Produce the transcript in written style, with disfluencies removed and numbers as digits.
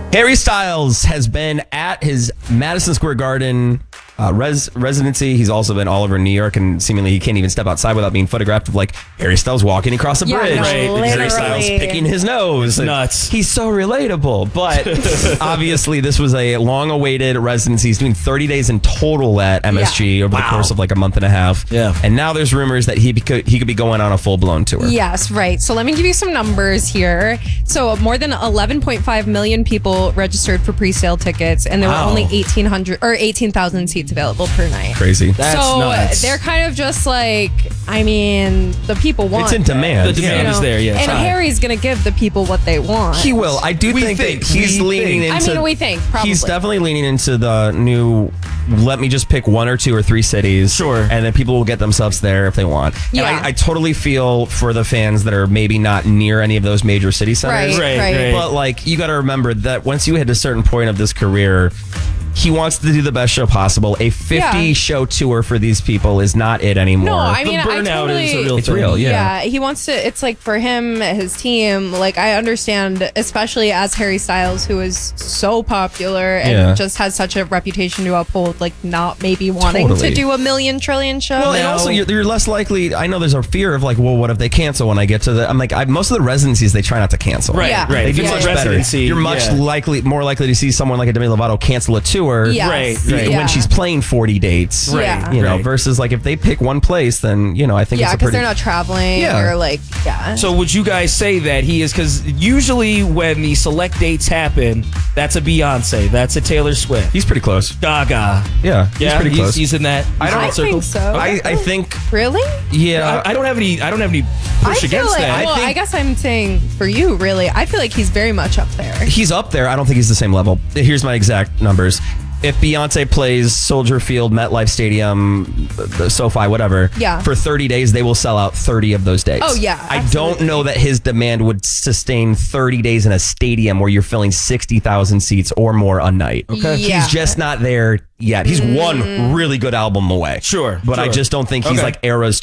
Harry Styles has been at his Madison Square Garden residency. He's also been all over New York, and seemingly he can't even step outside without being photographed of like Harry Styles walking across a bridge. No, Harry Styles picking his nose. Nuts. He's so relatable. But obviously this was a long-awaited residency. He's doing 30 days in total at MSG over the course of like a month and a half. Yeah. And now there's rumors that he could be going on a full-blown tour. Yes, right. So let me give you some numbers here. So more than 11.5 million people registered for pre-sale tickets, and there were only 18,000 seats available per night. Crazy. That's so nuts. they're kind of just like, I mean, the people want It's in demand. The demand is there, yeah. And Right. Harry's going to give the people what they want. He will. I do think that he's leaning into... I mean, we think, probably. He's definitely leaning into the new, let me just pick one or two or three cities. Sure. And then people will get themselves there if they want. Yeah. And I totally feel for the fans that are maybe not near any of those major city centers. Right. But like, you got to remember that once you hit a certain point of this career, he wants to do the best show possible. A 50-show tour for these people is not it anymore. No, I mean, the burnout I totally, is a real It's thing. real, Yeah, he wants to. It's like for him, his team. Like I understand, especially as Harry Styles, who is so popular and just has such a reputation to uphold. Like not maybe wanting to do a million trillion show. Well, and also you're less likely. I know there's a fear of like, well, what if they cancel when I get to the? I'm like, most of the residencies they try not to cancel. Right, Yeah. right. They If do it's much a better. residency, You're much more likely to see someone like a Demi Lovato cancel a tour. Yes. Right. When she's playing 40 dates. Right. Yeah. You know, Right. versus like if they pick one place, then you know I think Yeah, it's a because pretty. they're not traveling or like So would you guys say that he is, because usually when the select dates happen, that's a Beyonce, that's a Taylor Swift, He's pretty close. Gaga. Yeah, he's pretty close. He's in that. I don't I think so. I think Really? yeah. I don't have any push I feel against like, that. well, I guess I'm saying for you, really. I feel like he's very much up there. He's up there. I don't think he's the same level. Here's my exact numbers. If Beyonce plays Soldier Field, MetLife Stadium, SoFi, whatever, for 30 days, they will sell out 30 of those days. Oh, yeah, I don't know that his demand would sustain 30 days in a stadium where you're filling 60,000 seats or more a night. Okay. Yeah. He's just not there yet. He's one really good album away. Sure. But I just don't think he's like Eras